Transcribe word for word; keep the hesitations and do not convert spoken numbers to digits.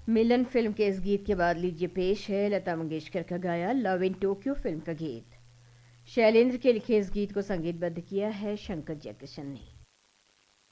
मिलन film के इस गीत के बाद लीजिए पेश है लता मंगेशकर का गाया लव इन टोक्यो फिल्म का गीत। शैलेंद्र के लिखे इस गीत को संगीतबद्ध किया है शंकर जयकिशन ने।